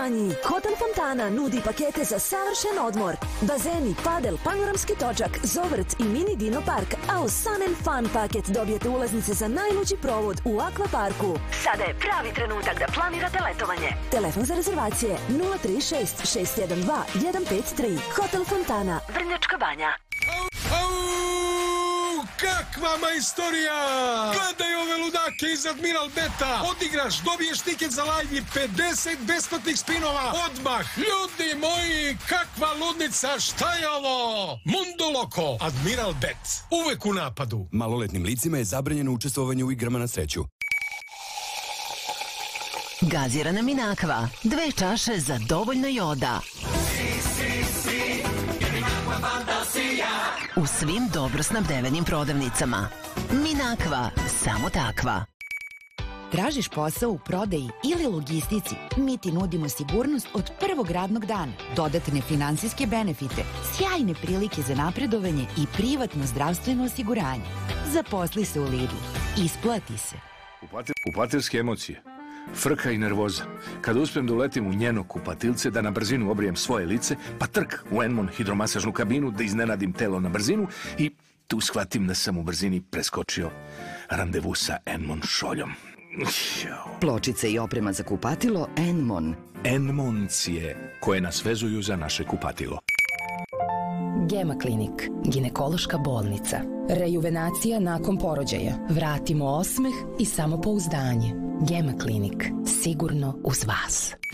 banji. Hotel Fontana nudi pakete za savršen odmor. Bazeni, padel, panoramski točak, zovrt i mini dino park. A uz Sun and Fun paket dobijete ulaznice za najluđi provod u akvaparku. Sada je pravi trenutak da planirate letovanje. Telefon za rezervacije 036 612 153. Hotel Fontana, Vrnjačka Banja. Kakva majstorija! Gledaj ove ludake iz Admiral Beta! Odigraš, dobiješ tiket za live i 50 besplatnih spinova odmah! Ljudi moji, kakva ludnica, šta je ovo? Mundo Loco, Admiral Bet, uvek u napadu. Maloletnim licima je zabranjeno učestvovanje u igrama na sreću. Gazirana Minakva, 2 čaše za dovoljno joda. U svim dobro snabdevenim prodavnicama. Minakva, samo takva. Tražiš posao u prodaji ili logistici? Mi ti nudimo sigurnost od prvog radnog dana, dodatne finansijske benefite, sjajne prilike za napredovanje i privatno zdravstveno osiguranje. Zaposli se u Lidlu. Isplati se. Kupatilske emocije. Frka i nervoza. Kada uspijem da uletim u njeno kupatilce, da na brzinu obrijem svoje lice, pa trk u Enmon hidromasažnu kabinu, da iznenadim telo na brzinu i tu shvatim da sam u brzini preskočio randevu sa Enmon šoljom. Pločice i oprema za kupatilo Enmon. Enmoncije koje nas vezuju za naše kupatilo. Gema klinik, ginekološka bolnica. Rejuvenacija nakon porođaja. Vratimo osmeh i samopouzdanje. Gema klinik, sigurno uz vas.